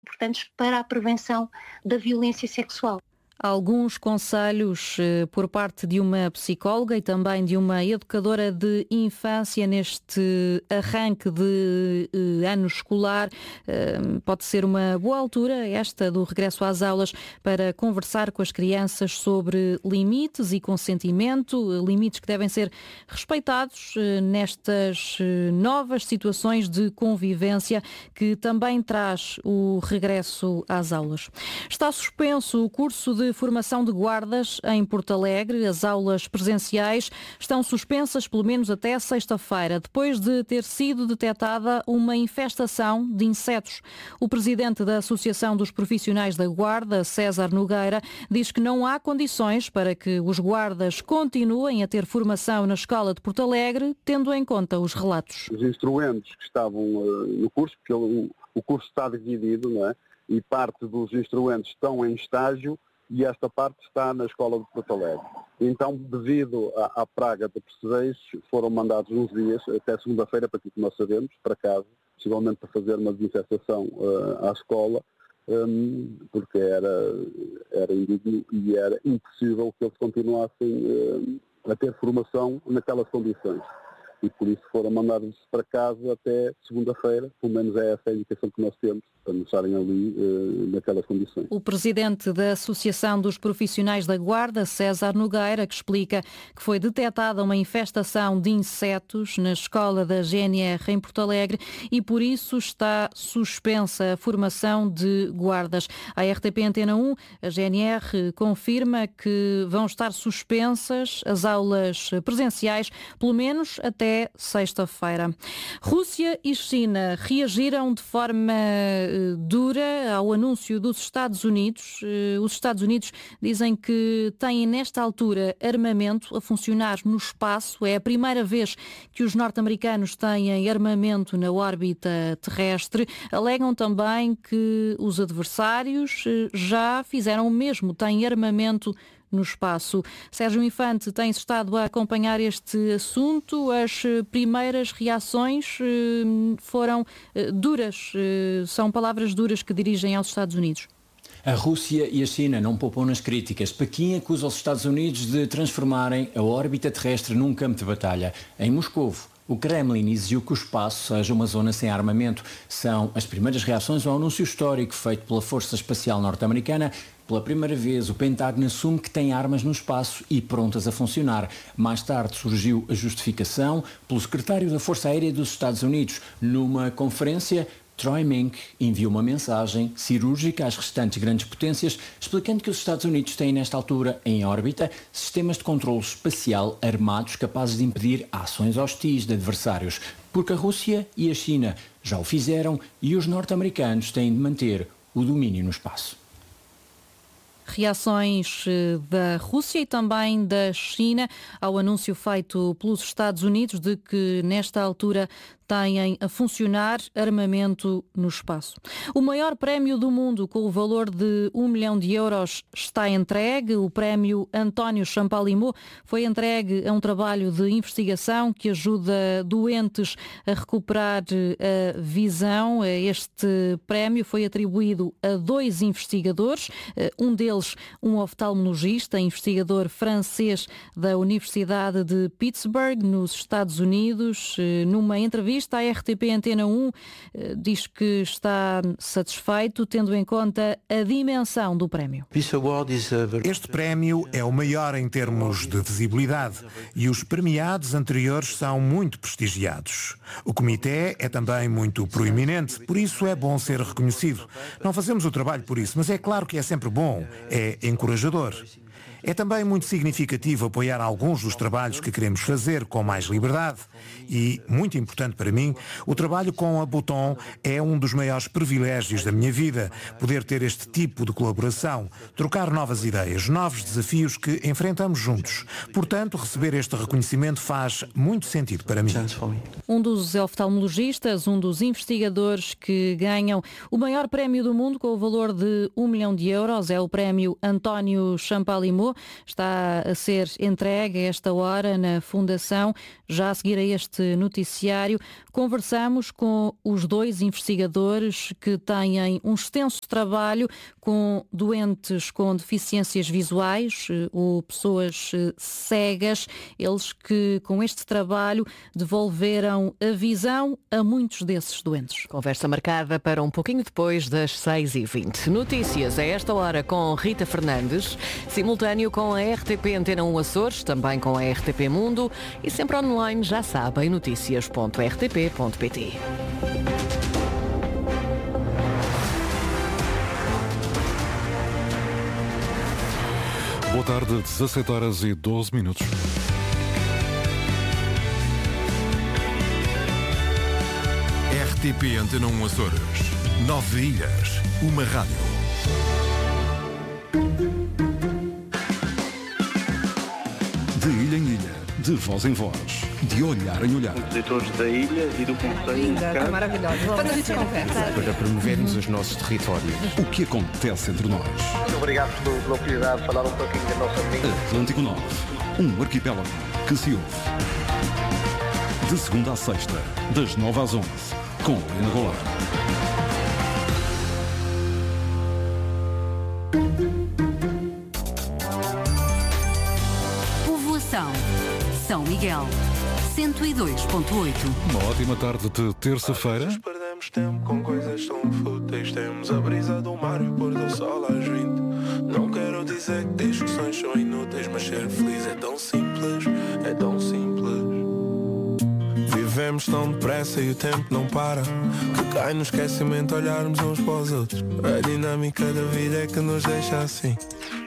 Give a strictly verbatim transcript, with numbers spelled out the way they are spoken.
importantes para a prevenção da violência sexual. Alguns conselhos eh, por parte de uma psicóloga e também de uma educadora de infância neste arranque de eh, ano escolar. Eh, pode ser uma boa altura, esta do regresso às aulas, para conversar com as crianças sobre limites e consentimento, eh, limites que devem ser respeitados eh, nestas eh, novas situações de convivência que também traz o regresso às aulas. Está suspenso o curso de formação de guardas em Porto Alegre. As aulas presenciais estão suspensas pelo menos até sexta-feira, depois de ter sido detectada uma infestação de insetos. O presidente da Associação dos Profissionais da Guarda, César Nogueira, diz que não há condições para que os guardas continuem a ter formação na Escola de Porto Alegre, tendo em conta os relatos. Os instrumentos que estavam uh, no curso, porque o, o curso está dividido, não é? E parte dos instrumentos estão em estágio, e esta parte está na Escola de Porto Alegre. Então, devido à, à praga de percevejos, foram mandados uns dias, até segunda-feira, para aquilo que nós sabemos, para casa, possivelmente para fazer uma desinfestação uh, à escola, um, porque era, era indigno e era impossível que eles continuassem uh, a ter formação naquelas condições. E por isso foram mandados para casa até segunda-feira, pelo menos é essa a indicação que nós temos, para não estarem ali uh, naquelas condições. O presidente da Associação dos Profissionais da Guarda, César Nogueira, que explica que foi detectada uma infestação de insetos na escola da G N R em Porto Alegre e por isso está suspensa a formação de guardas. A R T P Antena um, a G N R confirma que vão estar suspensas as aulas presenciais, pelo menos até sexta-feira. Rússia e China reagiram de forma dura ao anúncio dos Estados Unidos. Os Estados Unidos dizem que têm nesta altura armamento a funcionar no espaço. É a primeira vez que os norte-americanos têm armamento na órbita terrestre. Alegam também que os adversários já fizeram o mesmo, têm armamento no espaço. Sérgio Infante tem estado a acompanhar este assunto. As primeiras reações foram duras, são palavras duras que dirigem aos Estados Unidos. A Rússia e a China não poupam nas críticas. Pequim acusa os Estados Unidos de transformarem a órbita terrestre num campo de batalha. Em Moscovo, o Kremlin exigiu que o espaço seja uma zona sem armamento. São as primeiras reações ao anúncio histórico feito pela Força Espacial Norte-Americana. Pela primeira vez, o Pentágono assume que tem armas no espaço e prontas a funcionar. Mais tarde surgiu a justificação pelo secretário da Força Aérea dos Estados Unidos. Numa conferência, Troy Mink enviou uma mensagem cirúrgica às restantes grandes potências, explicando que os Estados Unidos têm nesta altura em órbita sistemas de controle espacial armados capazes de impedir ações hostis de adversários, porque a Rússia e a China já o fizeram e os norte-americanos têm de manter o domínio no espaço. Reações da Rússia e também da China ao anúncio feito pelos Estados Unidos de que nesta altura têm a funcionar armamento no espaço. O maior prémio do mundo, com o valor de um milhão de euros, está entregue. O prémio António Champalimau foi entregue a um trabalho de investigação que ajuda doentes a recuperar a visão. Este prémio foi atribuído a dois investigadores, um deles um oftalmologista, investigador francês da Universidade de Pittsburgh, nos Estados Unidos. Numa entrevista à R T P Antena um, diz que está satisfeito, tendo em conta a dimensão do prémio. Este prémio é o maior em termos de visibilidade e os premiados anteriores são muito prestigiados. O comitê é também muito proeminente, por isso é bom ser reconhecido. Não fazemos o trabalho por isso, mas é claro que é sempre bom, é encorajador. É também muito significativo apoiar alguns dos trabalhos que queremos fazer com mais liberdade e, muito importante para mim, o trabalho com a Bouton é um dos maiores privilégios da minha vida, poder ter este tipo de colaboração, trocar novas ideias, novos desafios que enfrentamos juntos. Portanto, receber este reconhecimento faz muito sentido para mim. Um dos oftalmologistas, um dos investigadores que ganham o maior prémio do mundo com o valor de um milhão de euros é o prémio António Champalimau. terminou, está a ser entregue a esta hora na Fundação. Já a seguir a este noticiário, conversamos com os dois investigadores que têm um extenso trabalho com doentes com deficiências visuais, ou pessoas cegas, eles que com este trabalho devolveram a visão a muitos desses doentes. Conversa marcada para um pouquinho depois das seis e vinte. Notícias a esta hora com Rita Fernandes, simultâneo com a R T P Antena um Açores, também com a R T P Mundo e sempre online, já sabem, notícias ponto r t p ponto p t. Boa tarde, dezassete horas e doze minutos. R T P Antena um Açores. Nove ilhas, uma rádio. De ilha em ilha, de voz em voz, de olhar em olhar. Compositores da ilha e do Conselho. Linda, que maravilhosa. Quando a gente conversa. Para promovermos os nossos territórios. O que acontece entre nós. Muito obrigado pela oportunidade de falar um pouquinho da nossa língua. Atlântico Norte, um arquipélago que se ouve. De segunda à sexta, das nove às onze, com Helena Goulart. Povoação São Miguel, cento e dois ponto oito. Uma ótima tarde de terça-feira. Perdemos tempo com coisas tão fúteis. Temos a brisa do mar e o pôr do sol às vinte. Não quero dizer que discussões são inúteis, mas ser feliz é tão simples, é tão simples. Vivemos tão depressa e o tempo não para, que cai no esquecimento olharmos uns para os outros. A dinâmica da vida é que nos deixa assim.